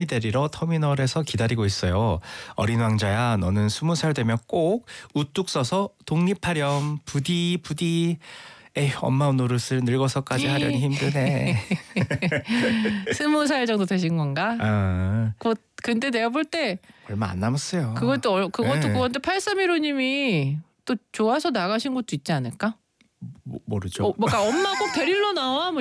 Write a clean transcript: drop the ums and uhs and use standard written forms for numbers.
데리러 터미널에서 기다리고 있어요. 어린 왕자야, 너는 20살 되면 꼭 우뚝 서서 독립하렴. 부디 부디. 에이, 엄마 노릇을 늙어서까지 하려니 힘드네. 20살 정도 되신 건가? 아, 근데 내가 볼 때 얼마 안 남았어요. 그것도 8315님이 또 좋아서 나가신 것도 있지 않을까? 모르죠. 그러니까 엄마 꼭 데리러 나와 뭐